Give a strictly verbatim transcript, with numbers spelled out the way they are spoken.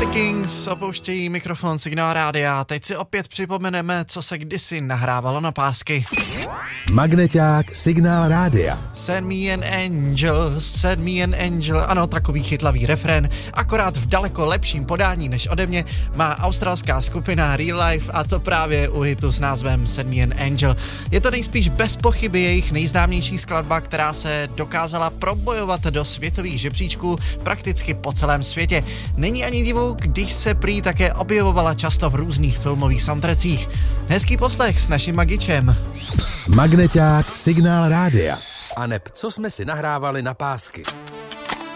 Gypsy Kings opouštějí mikrofon Signál Rádia. Teď si opět připomeneme, co se kdysi nahrávalo na pásky. Magneťák Signál Rádia. Send me an angel, send me an angel. Ano, takový chytlavý refrén, akorát v daleko lepším podání než ode mě má australská skupina Real Life, a to právě u hitu s názvem Send me an angel. Je to nejspíš bez pochyby jejich nejznámější skladba, která se dokázala probojovat do světových žebříčků prakticky po celém světě. Není ani divu, když se prý také objevovala často v různých filmových soundtrackích. Hezký poslech s naším Magičem. Magneťák Signál Rádia. A neb, co jsme si nahrávali na pásky.